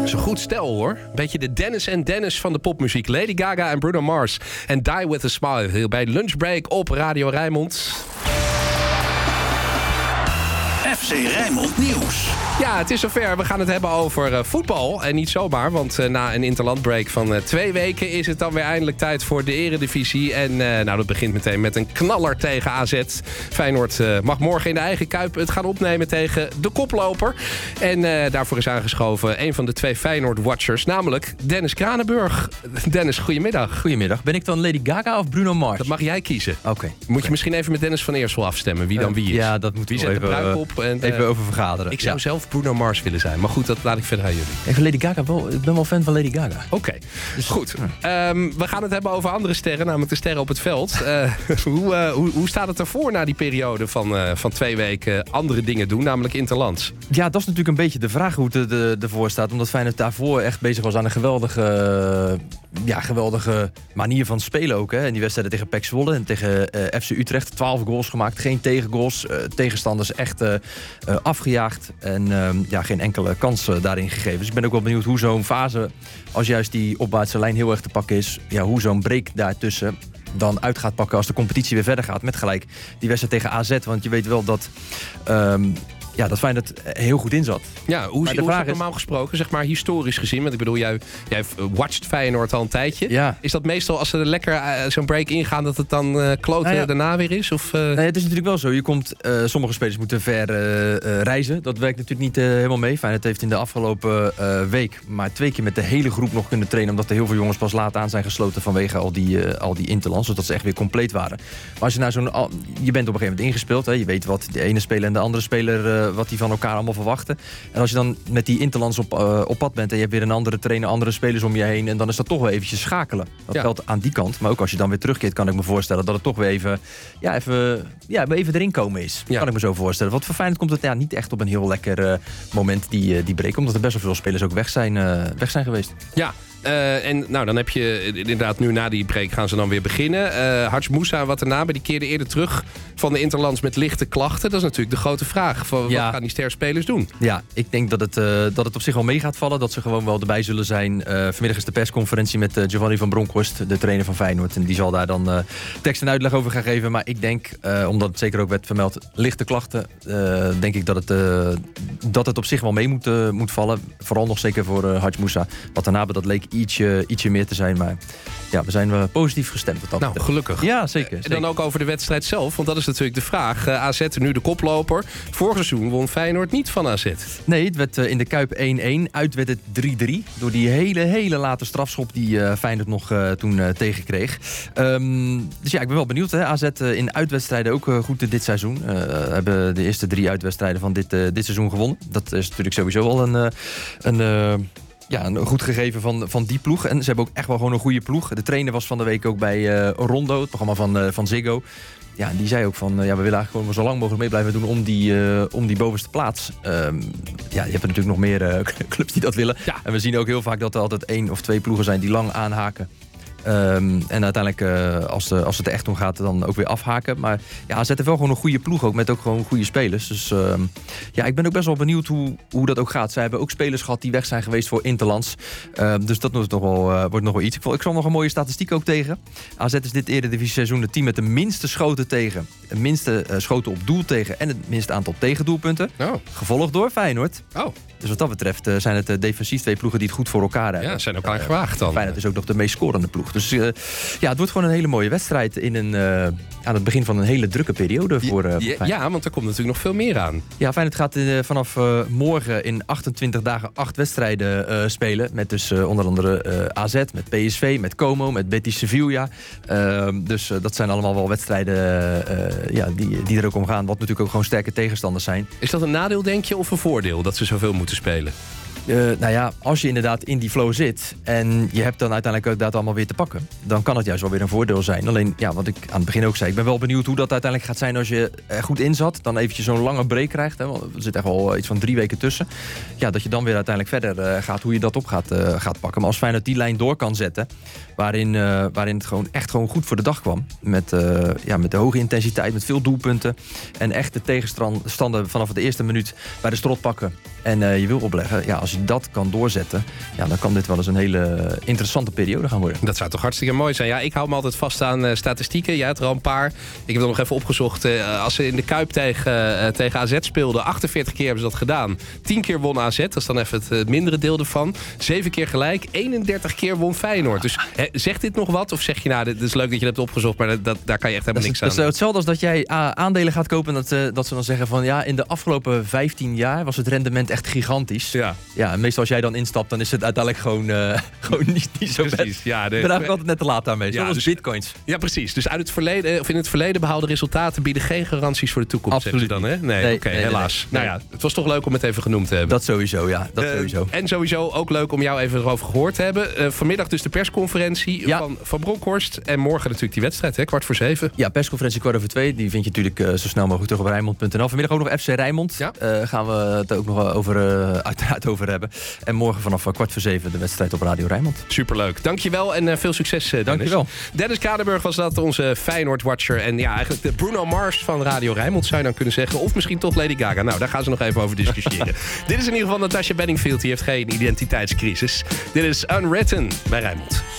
is een goed stel, hoor. Beetje de Dennis en Dennis van de popmuziek. Lady Gaga en Bruno Mars. En Die With A Smile. Hier bij Lunchbreak op Radio Rijnmond. FC Rijnmond Nieuws. Ja, het is zover. We gaan het hebben over voetbal. En niet zomaar, want na een interlandbreak van 2 weken... is het dan weer eindelijk tijd voor de eredivisie. En dat begint meteen met een knaller tegen AZ. Feyenoord mag morgen in de eigen Kuip het gaan opnemen tegen de koploper. En daarvoor is aangeschoven een van de 2 Feyenoord-watchers, namelijk Dennis Kranenburg. Dennis, goedemiddag. Goedemiddag. Ben ik dan Lady Gaga of Bruno Mars? Dat mag jij kiezen. Oké. Moet je misschien even met Dennis van Eersel afstemmen wie dan wie is. Ja, dat moeten we wie zet de pruik op. En, even over vergaderen. Ik zou zelf Bruno Mars willen zijn. Maar goed, dat laat ik verder aan jullie. Even Lady Gaga. Ik ben wel fan van Lady Gaga. Oké, dus goed. We gaan het hebben over andere sterren, namelijk de sterren op het veld. Hoe staat het ervoor na die periode van 2 weken andere dingen doen, namelijk interlands? Ja, dat is natuurlijk een beetje de vraag hoe het ervoor staat. Omdat Feyenoord daarvoor echt bezig was aan een geweldige manier van spelen ook. Hè. En die wedstrijden tegen PEC Zwolle en tegen FC Utrecht. 12 goals gemaakt, geen tegengoals. Tegenstanders echt afgejaagd. En geen enkele kans daarin gegeven. Dus ik ben ook wel benieuwd hoe zo'n fase, als juist die opwaartse lijn heel erg te pakken is, hoe zo'n break daartussen dan uit gaat pakken als de competitie weer verder gaat. Met gelijk die wedstrijd tegen AZ. Want je weet wel dat dat Feyenoord heel goed in zat. Ja, hoe is dat normaal gesproken, zeg maar historisch gezien? Want ik bedoel, jij watcht Feyenoord al een tijdje. Ja. Is dat meestal als ze er lekker zo'n break ingaan, dat het dan kloten daarna weer is? Of, Nee, het is natuurlijk wel zo. Je komt, sommige spelers moeten ver reizen. Dat werkt natuurlijk niet helemaal mee. Feyenoord heeft in de afgelopen week maar 2 keer met de hele groep nog kunnen trainen, omdat er heel veel jongens pas laat aan zijn gesloten vanwege al die interlands, zodat ze echt weer compleet waren. Maar als je naar je bent op een gegeven moment ingespeeld, hè, je weet wat de ene speler en de andere speler wat die van elkaar allemaal verwachten. En als je dan met die interlands op pad bent en je hebt weer een andere trainer, andere spelers om je heen, en dan is dat toch wel eventjes schakelen. Dat geldt aan die kant. Maar ook als je dan weer terugkeert, kan ik me voorstellen dat het toch weer even erin komen is. Ja. Kan ik me zo voorstellen. Want voor Feyenoord komt het niet echt op een heel lekker moment die break, omdat er best wel veel spelers ook weg zijn geweest. Ja. En dan heb je inderdaad nu na die break gaan ze dan weer beginnen. Hadj Moussa, wat daarna, die keerde eerder terug van de interlands met lichte klachten. Dat is natuurlijk de grote vraag. Wat gaan die sterspelers doen? Ja, ik denk dat het op zich wel mee gaat vallen. Dat ze gewoon wel erbij zullen zijn. Vanmiddag is de persconferentie met Giovanni van Bronckhorst, de trainer van Feyenoord. En die zal daar dan tekst en uitleg over gaan geven. Maar ik denk, omdat het zeker ook werd vermeld, lichte klachten, denk ik dat het op zich wel mee moet vallen. Vooral nog zeker voor Hadj Moussa. Wat daarna dat leek ietsje meer te zijn, maar ja, we zijn positief gestemd. Gelukkig. Ja, zeker. En dan ook over de wedstrijd zelf, want dat is natuurlijk de vraag. AZ nu de koploper. Vorig seizoen won Feyenoord niet van AZ. Nee, het werd in de Kuip 1-1. Uit werd het 3-3. Door die hele late strafschop die Feyenoord nog toen tegenkreeg. Dus ja, ik ben wel benieuwd. Hè. AZ in uitwedstrijden ook goed dit seizoen. Hebben de eerste 3 uitwedstrijden van dit seizoen gewonnen. Dat is natuurlijk sowieso wel een goed gegeven van die ploeg. En ze hebben ook echt wel gewoon een goede ploeg. De trainer was van de week ook bij Rondo, het programma van Ziggo. Ja, en die zei ook van, we willen eigenlijk gewoon zo lang mogelijk mee blijven doen om die bovenste plaats. Je hebt er natuurlijk nog meer clubs die dat willen. Ja. En we zien ook heel vaak dat er altijd 1 of 2 ploegen zijn die lang aanhaken. En uiteindelijk, als het er echt om gaat, dan ook weer afhaken. Maar ja, AZ heeft wel gewoon een goede ploeg ook, met ook gewoon goede spelers. Dus ik ben ook best wel benieuwd hoe dat ook gaat. Zij hebben ook spelers gehad die weg zijn geweest voor interlands. Dus dat wordt nog wel iets. Ik zal nog een mooie statistiek ook tegen. AZ is dit Eredivisie seizoen het team met de minste schoten tegen. Het minste schoten op doel tegen en het minste aantal tegendoelpunten. Oh. Gevolgd door Feyenoord. Oh. Dus wat dat betreft zijn het defensief 2 ploegen die het goed voor elkaar hebben. Ja, zijn ook aan gewaagd dan. Feyenoord is ook nog de meest scorende ploeg. Dus het wordt gewoon een hele mooie wedstrijd aan het begin van een hele drukke periode voor Feyenoord. Ja, want er komt natuurlijk nog veel meer aan. Ja, Feyenoord gaat vanaf morgen in 28 dagen 8 wedstrijden spelen. Met dus onder andere AZ, met PSV, met Como, met Betis Sevilla. Dus dat zijn allemaal wel wedstrijden die er ook om gaan. Wat natuurlijk ook gewoon sterke tegenstanders zijn. Is dat een nadeel, denk je, of een voordeel dat ze zoveel moeten spelen? Als je inderdaad in die flow zit en je hebt dan uiteindelijk ook dat allemaal weer te pakken, dan kan het juist wel weer een voordeel zijn. Alleen, wat ik aan het begin ook zei, ik ben wel benieuwd hoe dat uiteindelijk gaat zijn als je er goed in zat, dan eventjes zo'n lange break krijgt. Hè, want er zit echt wel iets van 3 weken tussen. Ja, dat je dan weer uiteindelijk verder gaat, hoe je dat op gaat pakken. Maar als Feyenoord die lijn door kan zetten, waarin het gewoon echt goed voor de dag kwam, met de hoge intensiteit, met veel doelpunten en echt de tegenstander vanaf de eerste minuut bij de strot pakken en je wil opleggen. Ja, als je dat kan doorzetten, dan kan dit wel eens een hele interessante periode gaan worden. Dat zou toch hartstikke mooi zijn. Ja, ik hou me altijd vast aan statistieken. Jij had er al een paar. Ik heb er nog even opgezocht. Als ze in de Kuip tegen AZ speelden, 48 keer hebben ze dat gedaan. 10 keer won AZ, dat is dan even het mindere deel ervan. 7 keer gelijk, 31 keer won Feyenoord. Dus zegt dit nog wat? Of zeg je, dit is leuk dat je dat hebt opgezocht, maar daar kan je echt helemaal niks aan. Dat is hetzelfde als dat jij aandelen gaat kopen en dat ze dan zeggen van in de afgelopen 15 jaar was het rendement echt gigantisch. Ja, en meestal als jij dan instapt, dan is het uiteindelijk gewoon niet zo best. Precies. Ja, ik ben eigenlijk altijd net te laat daarmee. Zoals dus bitcoins. Ja, precies. Dus uit het verleden, of in het verleden behaalde resultaten bieden geen garanties voor de toekomst. Absoluut dan, hè? Nee, oké, helaas. Nee. Nou ja, het was toch leuk om het even genoemd te hebben. Dat sowieso, ja. Sowieso. En sowieso ook leuk om jou even erover gehoord te hebben. Vanmiddag dus de persconferentie van Bronkhorst. En morgen natuurlijk die wedstrijd, hè? 6:15. Ja, persconferentie 2:15. Die vind je natuurlijk zo snel mogelijk terug op Rijnmond.nl. Vanmiddag ook nog FC Rijnmond. Ja. Gaan we het ook nog uiteraard over hebben. En morgen vanaf 6:15 de wedstrijd op Radio Rijnmond. Superleuk. Dankjewel en veel succes, Dennis. Dankjewel. Dennis Kadenburg was dat, onze Feyenoord-watcher. En ja, eigenlijk de Bruno Mars van Radio Rijnmond zou je dan kunnen zeggen. Of misschien toch Lady Gaga. Nou, daar gaan ze nog even over discussiëren. Dit is in ieder geval Natasha Bedingfield. Die heeft geen identiteitscrisis. Dit is Unwritten bij Rijnmond.